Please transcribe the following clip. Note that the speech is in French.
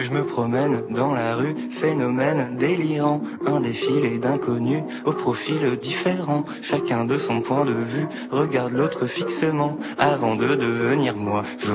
Je me promène dans la rue, phénomène délirant, un défilé d'inconnus au profil différent. Chacun de son point de vue regarde l'autre fixement avant de devenir moi.